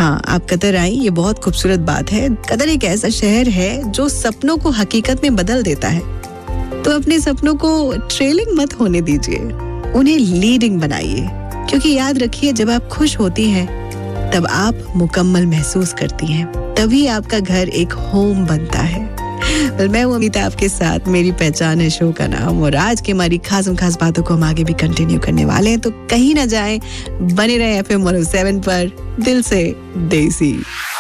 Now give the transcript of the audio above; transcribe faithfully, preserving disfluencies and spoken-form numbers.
हाँ, आप कतर आई, ये बहुत खूबसूरत बात है। कतर एक ऐसा शहर है जो सपनों को हकीकत में बदल देता है। तो अपने सपनों को ट्रेलिंग मत होने दीजिए, उन्हें लीडिंग बनाइए, क्योंकि याद रखिए जब आप खुश होती हैं तब आप मुकम्मल महसूस करती हैं, तभी आपका घर एक होम बनता है। मैं हूँ अमिता आपके साथ, मेरी पहचान है शो का नाम, और आज की हमारी खास खास बातों को हम आगे भी कंटिन्यू करने वाले हैं, तो कहीं ना जाएं, बने रहे F M one O seven पर, दिल से देसी।